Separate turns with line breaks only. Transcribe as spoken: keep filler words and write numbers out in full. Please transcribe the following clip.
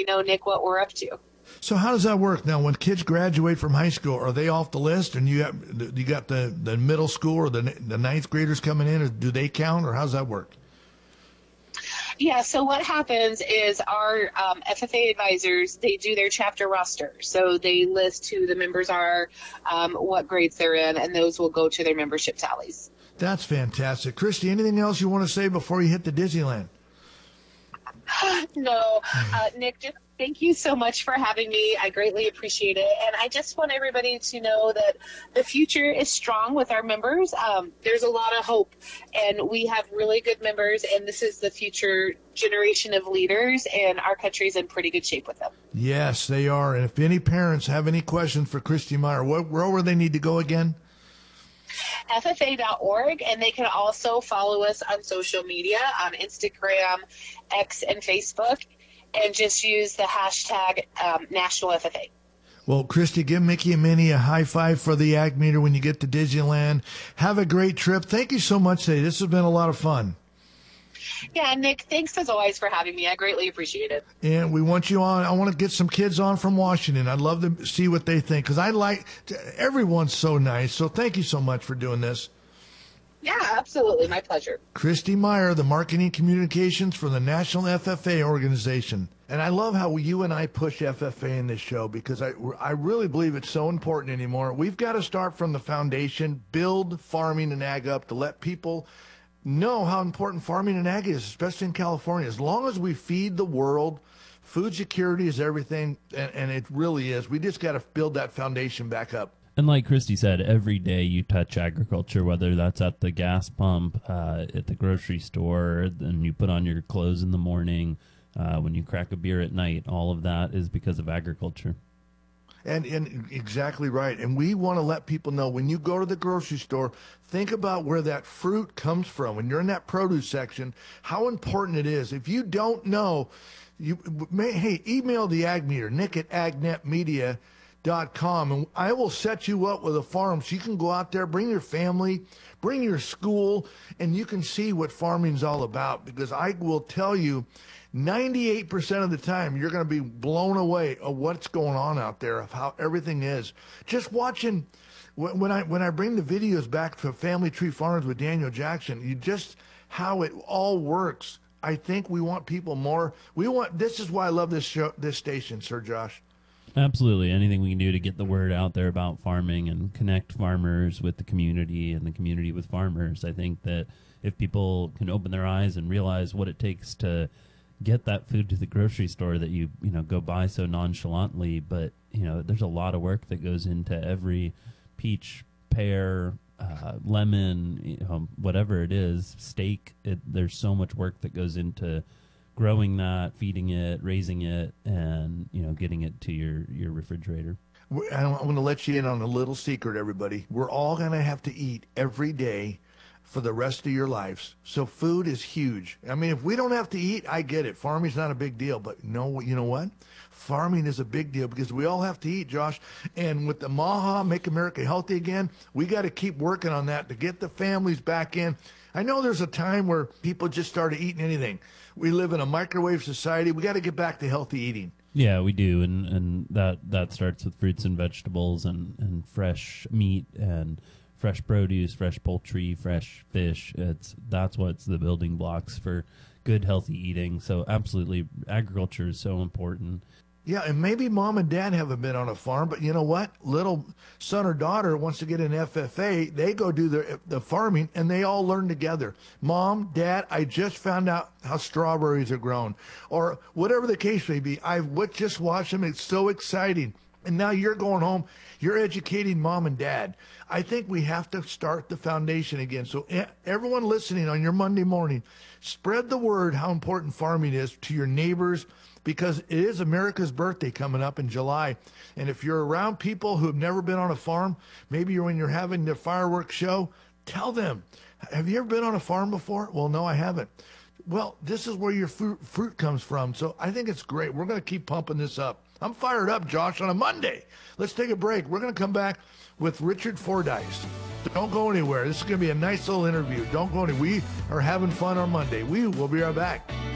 know, Nick, what we're up to.
So how does that work now? When kids graduate from high school, are they off the list, and you have, you got the, the middle school or the the ninth graders coming in, or do they count, or how's that work?
Yeah, so what happens is our um, F F A advisors, they do their chapter roster. So they list who the members are, um, what grades they're in, and those will go to their membership tallies.
That's fantastic. Christy, anything else you want to say before you hit the Disneyland?
No, uh, Nick, just thank you so much for having me. I greatly appreciate it. And I just want everybody to know that the future is strong with our members. Um, there's a lot of hope, and we have really good members, and this is the future generation of leaders, and our country's in pretty good shape with them.
Yes, they are. And if any parents have any questions for Christy Meyer, what, where will they need to go again?
F F A dot org, and they can also follow us on social media on Instagram, X, and Facebook, and just use the hashtag um, National F F A.
Well, Christy, give Mickey and Minnie a high five for the Ag Meter when you get to Disneyland. Have a great trip. Thank you so much today. This has been a lot of fun.
Yeah, Nick, thanks as always for having me. I greatly appreciate it.
And we want you on. I want to get some kids on from Washington. I'd love to see what they think, because I like to, everyone's so nice. So thank you so much for doing this.
Yeah, absolutely. My pleasure.
Christy Meyer, the Marketing Communications for the National F F A organization. And I love how you and I push F F A in this show, because I, I really believe it's so important anymore. We've got to start from the foundation, build farming and ag up to let people know how important farming and ag is, especially in California. As long as we feed the world, food security is everything, and, and it really is. We just got to build that foundation back up.
And like Christy said, every day you touch agriculture, whether that's at the gas pump, uh, at the grocery store, and you put on your clothes in the morning, uh, when you crack a beer at night, all of that is because of agriculture.
And, and exactly right. And we want to let people know, when you go to the grocery store, think about where that fruit comes from. When you're in that produce section, how important it is. If you don't know, you may, hey, email the Ag Meter, Nick at agnet media dot com, and I will set you up with a farm so you can go out there, bring your family, bring your school, and you can see what farming's all about. Because I will tell you, ninety-eight percent of the time, you're going to be blown away of what's going on out there, of how everything is. Just watching, when I when I bring the videos back to Family Tree Farms with Daniel Jackson, you just, how it all works. I think we want people more. We want, this is why I love this show, this station, Sir Josh.
Absolutely. Anything we can do to get the word out there about farming and connect farmers with the community and the community with farmers. I think that if people can open their eyes and realize what it takes to get that food to the grocery store that you, you know, go buy so nonchalantly, but, you know, there's a lot of work that goes into every peach, pear, uh, lemon, you know, whatever it is, steak. It, there's so much work that goes into growing that, feeding it, raising it, and, you know, getting it to your, your refrigerator.
I'm going to let you in on a little secret, everybody. We're all going to have to eat every day for the rest of your lives. So food is huge. I mean, if we don't have to eat, I get it. Farming's not a big deal. But no, you know what? Farming is a big deal, because we all have to eat, Josh. And with the MAHA, Make America Healthy Again, we got to keep working on that to get the families back in. I know there's a time where people just started eating anything. We live in a microwave society. We got to get back to healthy eating.
Yeah, we do, and, and that, that starts with fruits and vegetables and, and fresh meat and fresh produce, fresh poultry, fresh fish. It's that's what's the building blocks for good, healthy eating. So absolutely, agriculture is so important.
Yeah, and maybe mom and dad haven't been on a farm, but you know what? Little son or daughter wants to get an F F A. They go do the, the farming, and they all learn together. Mom, Dad, I just found out how strawberries are grown. Or whatever the case may be. I've just watched them. It's so exciting. And now you're going home. You're educating mom and dad. I think we have to start the foundation again. So everyone listening on your Monday morning, spread the word how important farming is to your neighbors, because it is America's birthday coming up in July. And if you're around people who have never been on a farm, maybe when you're having the fireworks show, tell them, have you ever been on a farm before? Well, no, I haven't. Well, this is where your fruit, fruit comes from. So I think it's great. We're going to keep pumping this up. I'm fired up, Josh, on a Monday. Let's take a break. We're going to come back with Richard Fordyce. Don't go anywhere. This is going to be a nice little interview. Don't go anywhere. We are having fun on Monday. We will be right back.